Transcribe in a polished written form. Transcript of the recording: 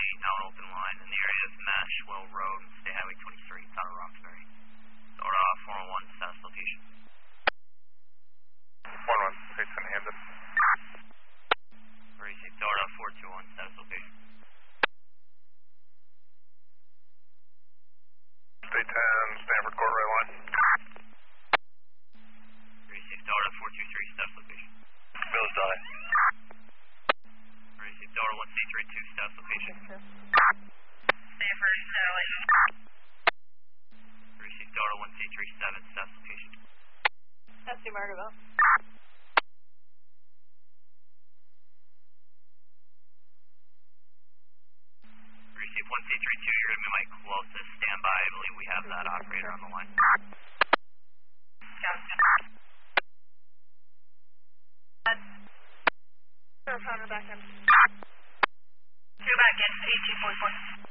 now an open line in the area of Mashwell Road, State Highway 23, Tower Roxbury. Dora 401, status location. 1-1, please send hands up. Receive Dora 421, status location. State 10, Stanford Court, right line. Receive Dora 423, status location. Village die. Receive Dora 1C32, status location. Stanford, satellite. Receive Dora 1C37, status location. That's New Margaretville. Receive 1C32, you're going to be my closest standby. I believe we have that operator on the line. Back in, 1844.